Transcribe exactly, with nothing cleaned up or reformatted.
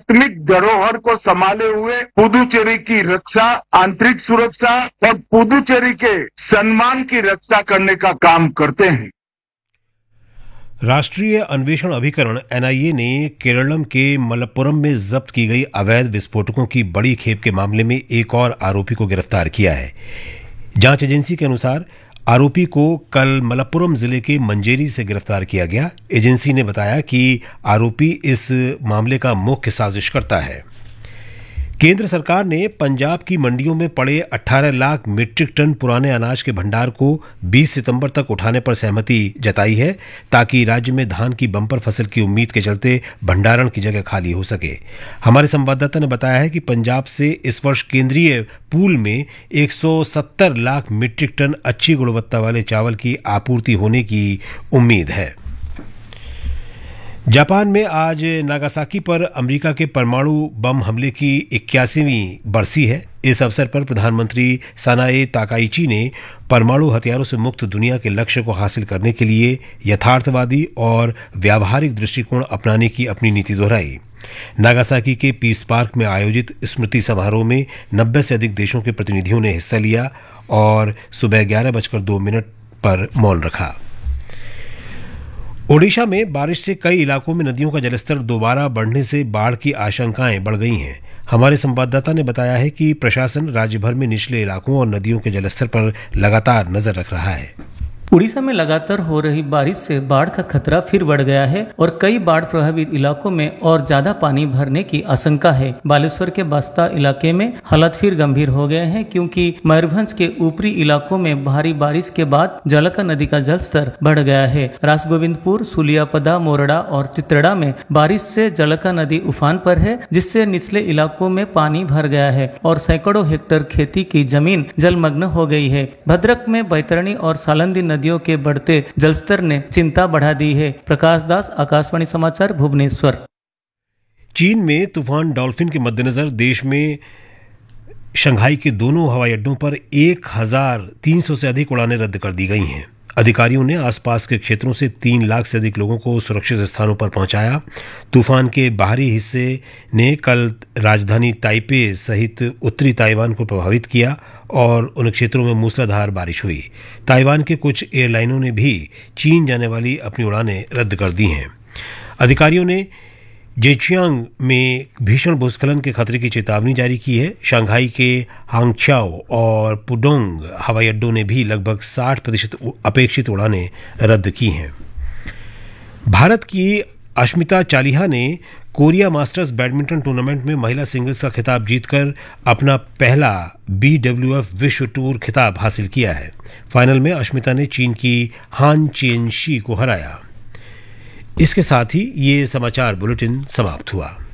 आत्मिक धरोहर को संभाले हुए पुदुचेरी की रक्षा, आंतरिक सुरक्षा और पुदुचेरी के सम्मान की रक्षा करने का काम करते हैं। राष्ट्रीय अन्वेषण अभिकरण एन आई ए ने केरलम के मलप्पुरम में जब्त की गई अवैध विस्फोटकों की बड़ी खेप के मामले में एक और आरोपी को गिरफ्तार किया है। जांच एजेंसी के अनुसार आरोपी को कल मलप्पुरम जिले के मंजेरी से गिरफ्तार किया गया। एजेंसी ने बताया कि आरोपी इस मामले का मुख्य साजिशकर्ता है। केंद्र सरकार ने पंजाब की मंडियों में पड़े अठारह लाख मीट्रिक टन पुराने अनाज के भंडार को बीस सितंबर तक उठाने पर सहमति जताई है, ताकि राज्य में धान की बम्पर फसल की उम्मीद के चलते भंडारण की जगह खाली हो सके। हमारे संवाददाता ने बताया है कि पंजाब से इस वर्ष केंद्रीय पूल में एक सौ सत्तर लाख मीट्रिक टन अच्छी गुणवत्ता वाले चावल की आपूर्ति होने की उम्मीद है। जापान में आज नागासाकी पर अमेरिका के परमाणु बम हमले की इक्यासीवीं बरसी है। इस अवसर पर प्रधानमंत्री सनाए ताकाइची ने परमाणु हथियारों से मुक्त दुनिया के लक्ष्य को हासिल करने के लिए यथार्थवादी और व्यावहारिक दृष्टिकोण अपनाने की अपनी नीति दोहराई। नागासाकी के पीस पार्क में आयोजित स्मृति समारोह में नब्बे से अधिक देशों के प्रतिनिधियों ने हिस्सा लिया और सुबह ग्यारह बजकर दो मिनट पर मौन रखा। ओडिशा में बारिश से कई इलाकों में नदियों का जलस्तर दोबारा बढ़ने से बाढ़ की आशंकाएं बढ़ गई हैं। हमारे संवाददाता ने बताया है कि प्रशासन राज्य भर में निचले इलाकों और नदियों के जलस्तर पर लगातार नजर रख रहा है। उड़ीसा में लगातार हो रही बारिश से बाढ़ का खतरा फिर बढ़ गया है और कई बाढ़ प्रभावित इलाकों में और ज्यादा पानी भरने की आशंका है। बालेश्वर के बस्ता इलाके में हालात फिर गंभीर हो गए हैं, क्योंकि मयूरभंज के ऊपरी इलाकों में भारी बारिश के बाद जलका नदी का जलस्तर बढ़ गया है। राजगोविंदपुर, सुलियापदा, मोरडा और चित्रड़ा में बारिश से जलका नदी उफान पर है, जिससे निचले इलाकों में पानी भर गया है और सैकड़ों हेक्टेयर खेती की जमीन जलमग्न हो गई है। भद्रक में बैतरणी और सालंदी नदियों के बढ़ते जलस्तर ने चिंता बढ़ा दी है। प्रकाश दास, आकाशवाणी समाचार, भुवनेश्वर। चीन में तूफान डॉल्फिन के मद्देनजर देश में शंघाई के दोनों हवाई अड्डों पर एक हजार तीन सौ से अधिक उड़ानें रद्द कर दी गई हैं। अधिकारियों ने आसपास के क्षेत्रों से तीन लाख से अधिक लोगों को सुरक्षित स्थानों पर पहुंचाया। तूफान के बाहरी हिस्से ने कल राजधानी ताइपे सहित उत्तरी ताइवान को प्रभावित किया और उन क्षेत्रों में मूसलाधार बारिश हुई। ताइवान के कुछ एयरलाइनों ने भी चीन जाने वाली अपनी उड़ानें रद्द कर दी हैं। अधिकारियों ने जेचियांग में भीषण भूस्खलन के खतरे की चेतावनी जारी की है। शंघाई के हांगचाओ और पुडोंग हवाई अड्डों ने भी लगभग साठ प्रतिशत अपेक्षित उड़ानें रद्द की हैं। भारत की अश्मिता चालिहा ने कोरिया मास्टर्स बैडमिंटन टूर्नामेंट में महिला सिंगल्स का खिताब जीतकर अपना पहला बी डब्ल्यू एफ विश्व टूर खिताब हासिल किया है। फाइनल में अश्मिता ने चीन की हान चेन शी को हराया। इसके साथ ही ये समाचार बुलेटिन समाप्त हुआ।